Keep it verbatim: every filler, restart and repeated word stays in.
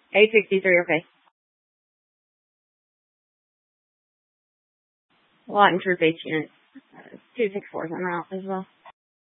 eight sixty-three, okay. Lot and troop eight units. Uh, two sixty-four is en route as well.